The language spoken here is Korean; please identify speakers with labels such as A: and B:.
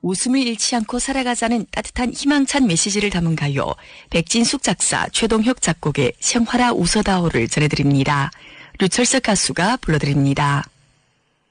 A: 웃음을 잃지 않고 살아가자는 따뜻한 희망찬 메시지를 담은 가요. 백진숙 작사, 최동혁 작곡의 생활아 웃어다오를 전해드립니다. 류철석 가수가 불러드립니다.